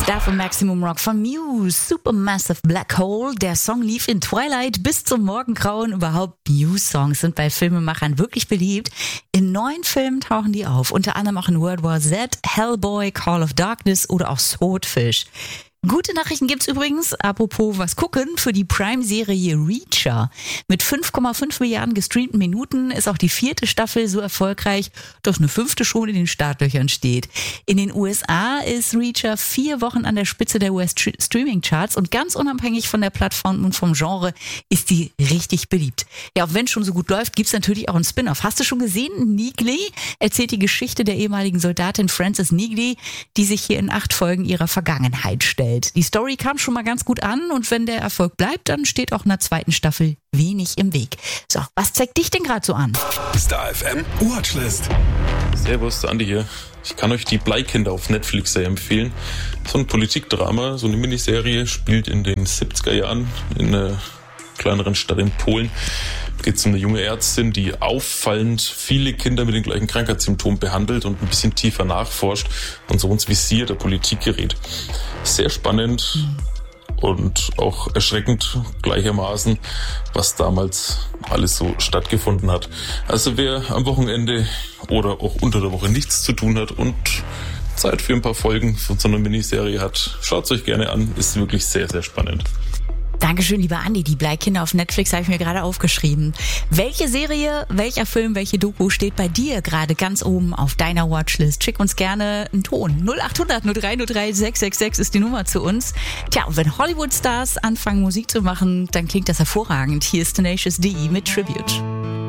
Stuff im Maximum Rock von Muse, Supermassive Black Hole. Der Song lief in Twilight bis zum Morgengrauen. Überhaupt Muse-Songs sind bei Filmemachern wirklich beliebt. In 9 Filmen tauchen die auf, unter anderem auch in World War Z, Hellboy, Call of Darkness oder auch Swordfish. Gute Nachrichten gibt's übrigens, apropos was gucken, für die Prime-Serie Reacher. Mit 5,5 Milliarden gestreamten Minuten ist auch die 4. Staffel so erfolgreich, dass eine 5. schon in den Startlöchern steht. In den USA ist Reacher 4 Wochen an der Spitze der US-Streaming-Charts und ganz unabhängig von der Plattform und vom Genre ist die richtig beliebt. Ja, auch wenn es schon so gut läuft, gibt's natürlich auch einen Spin-off. Hast du schon gesehen? Neagley erzählt die Geschichte der ehemaligen Soldatin Frances Neagley, die sich hier in 8 Folgen ihrer Vergangenheit stellt. Die Story kam schon mal ganz gut an und wenn der Erfolg bleibt, dann steht auch einer 2. Staffel wenig im Weg. So, was zeigt dich denn gerade so an? Star FM Watchlist. Servus, Andi hier. Ich kann euch die Bleikinder auf Netflix sehr empfehlen. So ein Politikdrama, so eine Miniserie, spielt in den 70er Jahren in einer kleineren Stadt in Polen. Geht es um eine junge Ärztin, die auffallend viele Kinder mit den gleichen Krankheitssymptomen behandelt und ein bisschen tiefer nachforscht und so ins Visier der Politik gerät. Sehr spannend und auch erschreckend gleichermaßen, was damals alles so stattgefunden hat. Also wer am Wochenende oder auch unter der Woche nichts zu tun hat und Zeit für ein paar Folgen von so einer Miniserie hat, schaut es euch gerne an, ist wirklich sehr, sehr spannend. Dankeschön, lieber Andi. Die Bleikinder auf Netflix habe ich mir gerade aufgeschrieben. Welche Serie, welcher Film, welche Doku steht bei dir gerade ganz oben auf deiner Watchlist? Schick uns gerne einen Ton. 0800 0303 666 ist die Nummer zu uns. Tja, und wenn Hollywood-Stars anfangen Musik zu machen, dann klingt das hervorragend. Hier ist Tenacious D mit Tribute.